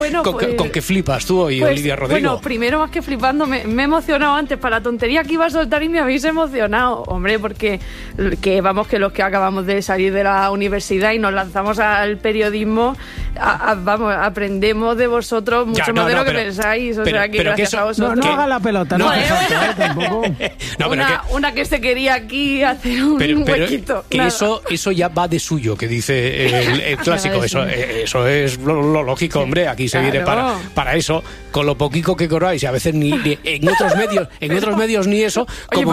Bueno, ¿Con qué flipas tú hoy, Olivia Rodrigo? Bueno, primero, más que flipando, me he emocionado antes para la tontería que iba a soltar y me habéis emocionado. Hombre, porque que los que acabamos de salir de la universidad y nos lanzamos al periodismo, aprendemos de vosotros mucho más de lo que pensáis. O sea, que gracias a vosotros. No haga la pelota, no hace falta, tampoco. Una que se quería aquí hacer un huequito. Que eso ya va de suyo, que dice el clásico. Eso es lo lógico, hombre. Aquí se viene para eso, con lo poquito que cobráis, y a veces ni en otros medios ni eso.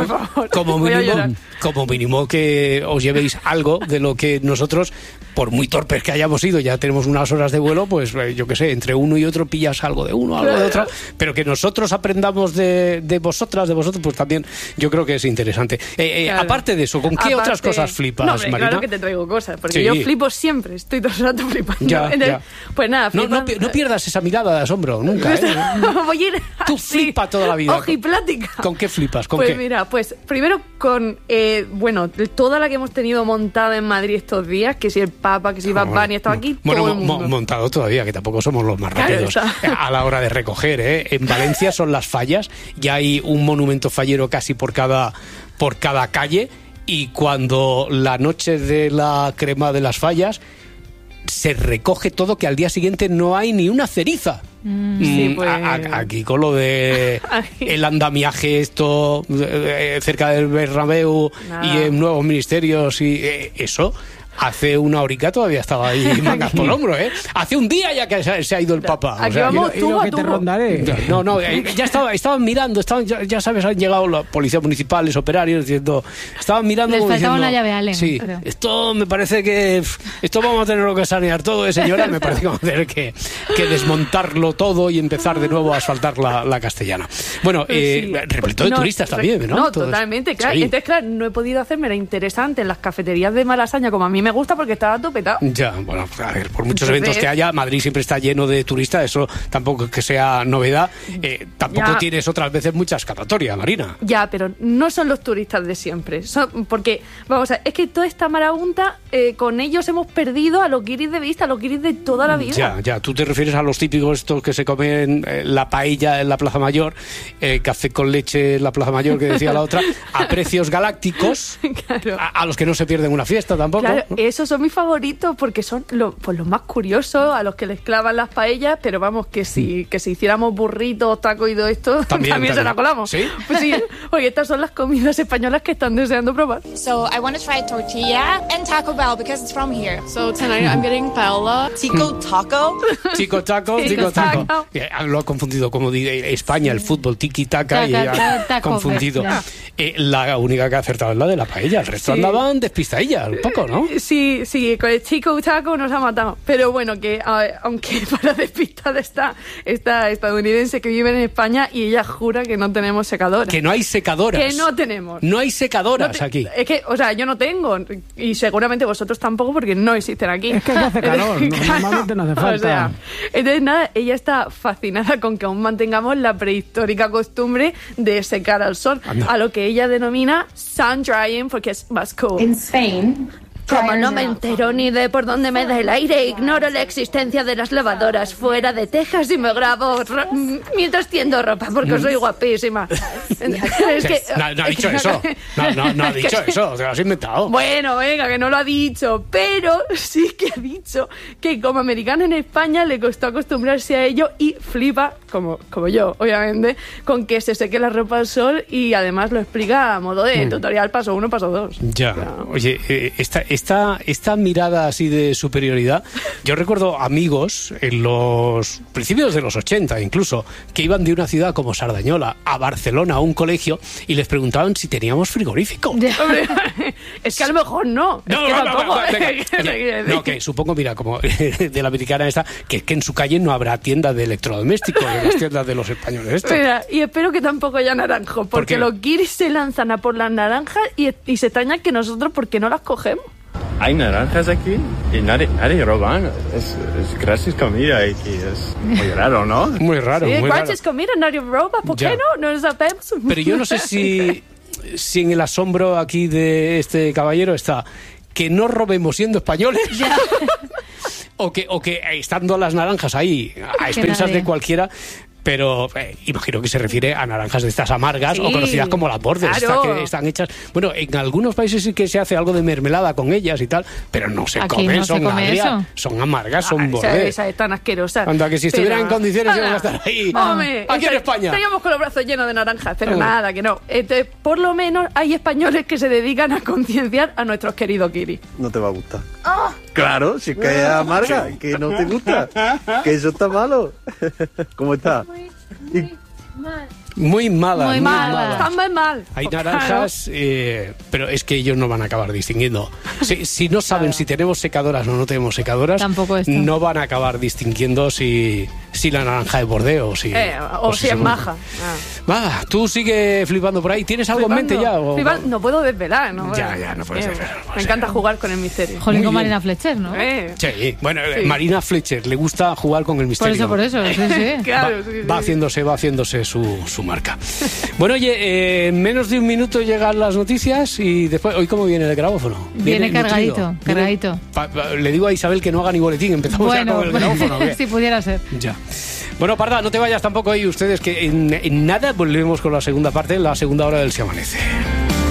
Como mínimo que os llevéis algo de lo que nosotros, por muy torpes que hayamos ido, ya tenemos unas horas de vuelo, pues yo qué sé, entre uno y otro pillas algo de uno, algo de otro, pero que nosotros aprendamos de vosotros, pues también yo creo que es interesante. Aparte de eso, ¿con qué otras cosas flipas, Marina? Claro que te traigo cosas, porque yo flipo siempre, estoy todo el rato flipando. Ya. Pues nada, no pierdas esa mirada de asombro, nunca. Voy a ir Tú flipas toda la vida. Ojiplática. ¿Con qué flipas? Pues mira, primero con toda la que hemos tenido montada en Madrid estos días, que si el Papa, que si Bad Bunny, estaba aquí todo el mundo. Montado todavía, que tampoco somos los más rápidos a la hora de recoger, ¿eh? En Valencia son las fallas, ya hay un monumento fallero casi por cada calle, y cuando la noche de la crema de las fallas se recoge todo, que al día siguiente no hay ni una ceriza. Aquí con lo de el andamiaje esto cerca del Bernabéu y en nuevos ministerios y eso. Hace una horica todavía estaba ahí mangas por hombro, ¿eh? Hace un día ya que se ha ido el Papa. Aquí vamos tú que te rondaré. Ya estaban mirando, ya sabes, han llegado los policías municipales, operarios, diciendo, estaban mirando. Les como faltaba diciendo, una llave, Ale. Sí, pero esto me parece que esto vamos a tener que sanear todo, señora. Me parece que vamos a tener que desmontarlo todo y empezar de nuevo a asfaltar la castellana. Bueno, repleto de turistas también, ¿no? No, totalmente, claro. Sí. Entonces, claro, no he podido hacerme la interesante en las cafeterías de Malasaña, como a mí me gusta, porque estaba todo petado. Ya, bueno, a ver, por muchos eventos que haya, Madrid siempre está lleno de turistas, eso tampoco es que sea novedad. Tampoco tienes otras veces mucha escapatoria, Marina. Ya, pero no son los turistas de siempre. Porque, vamos a ver, es que toda esta marabunta, con ellos hemos perdido a los guiris de vista, a los guiris de toda la vida. Ya, tú te refieres a los típicos estos que se comen la paella en la Plaza Mayor, café con leche en la Plaza Mayor, que decía la otra, a precios galácticos, claro. A los que no se pierden una fiesta tampoco. Claro, ¿no? Esos son mis favoritos porque son los más curiosos, a los que les clavan las paellas, pero vamos, que si hiciéramos burritos, tacos y todo esto, también se la colamos. ¿Sí? Pues sí, porque estas son las comidas españolas que están deseando probar. So I want to try tortilla and Taco Bell because it's from here. So tonight I'm getting paella. Chico Taco. Chico Taco. Lo ha confundido, como dice España, el fútbol, tiki-taka, y ha confundido. La única que ha acertado es la de la paella, el resto andaban despistadillas un poco, ¿no? Sí, con el Chico Taco nos ha matado. Pero bueno, que aunque para despistar está esta estadounidense que vive en España y ella jura que no tenemos secadoras. Que no hay secadoras. Que no tenemos. No hay secadoras aquí. Es que, o sea, yo no tengo. Y seguramente vosotros tampoco, porque no existen aquí. Es que hace calor. Normalmente no hace falta. O sea, entonces nada, ella está fascinada con que aún mantengamos la prehistórica costumbre de secar al sol. A lo que ella denomina sun drying, porque es más cool. In Spain, como no me entero ni de por dónde me da el aire, ignoro la existencia de las lavadoras fuera de Texas y me grabo mientras tiendo ropa, porque soy guapísima. Es que, no ha dicho eso. No ha dicho eso, te lo has inventado. Bueno, venga, que no lo ha dicho, pero sí que ha dicho que como americana en España le costó acostumbrarse a ello y flipa, como yo, obviamente, con que se seque la ropa al sol, y además lo explica a modo de tutorial paso 1, paso 2. Ya, oye, esta mirada así de superioridad, yo recuerdo amigos en los principios de los 80 incluso, que iban de una ciudad como Sardañola a Barcelona a un colegio y les preguntaban si teníamos frigorífico. Es que a lo mejor no. No, que supongo, mira, como de la americana esta, que en su calle no habrá tienda de electrodomésticos, en las tiendas de los españoles esto. Mira, y espero que tampoco haya naranjo, porque los guiris se lanzan a por las naranjas y se extrañan que nosotros, ¿por qué no las cogemos? Hay naranjas aquí y nadie roba. Es gratis comida aquí. Es muy raro, ¿no? Muy raro, sí, muy raro. Gratis comida, nadie roba. ¿Por qué no? No lo sabemos. Pero yo no sé si en el asombro aquí de este caballero está que no robemos siendo españoles o que estando las naranjas ahí a expensas de cualquiera. Pero imagino que se refiere a naranjas de estas amargas o conocidas como las bordes, claro. que están hechas. Bueno, en algunos países sí que se hace algo de mermelada con ellas y tal, pero no se comen, son agrias, son amargas, son bordes. Esas están asquerosas. Anda, que si estuvieran en condiciones iban a estar ahí. Hombre, aquí en España. Estaríamos con los brazos llenos de naranjas, pero nada, que no. Entonces, por lo menos hay españoles que se dedican a concienciar a nuestros queridos kiris. No te va a gustar. Claro, si es que es amarga, que no te gusta, que eso está malo. ¿Cómo está? Muy mala. Están muy mal. Hay naranjas, pero es que ellos no van a acabar distinguiendo. Si no saben si tenemos secadoras o no tenemos secadoras, no van a acabar distinguiendo si la naranja es bordeo o si es maja. Va, tú sigue flipando por ahí. ¿Tienes algo en mente ya? No puedo desvelar, ¿no? Ya, no puedes desvelar. Me encanta jugar con el misterio. Jolín con Marina Fletcher, ¿no? Sí, bueno, Marina Fletcher le gusta jugar con el misterio. Por eso, sí. Claro, va haciéndose su marca. Bueno, oye, en menos de un minuto llegan las noticias y después, ¿hoy cómo viene el grabófono? Viene cargadito. Le digo a Isabel que no haga ni boletín, empezamos ya con el grabófono. Si pudiera ser. Ya. Bueno, Parda, no te vayas tampoco ahí ustedes, que en nada volvemos con la segunda parte, la segunda hora del Se Amanece.